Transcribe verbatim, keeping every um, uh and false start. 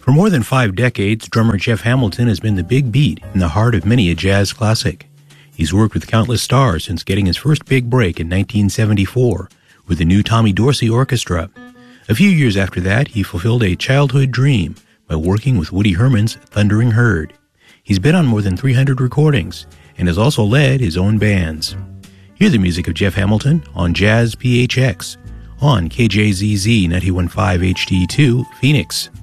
For more than five decades, drummer Jeff Hamilton has been the big beat in the heart of many a jazz classic. He's worked with countless stars since getting his first big break in nineteen seventy-four with the new Tommy Dorsey Orchestra. A few years after that, he fulfilled a childhood dream by working with Woody Herman's Thundering Herd. He's been on more than three hundred recordings and has also led his own bands. Hear the music of Jeff Hamilton on Jazz P H X on K J Z Z ninety-one point five H D two, Phoenix.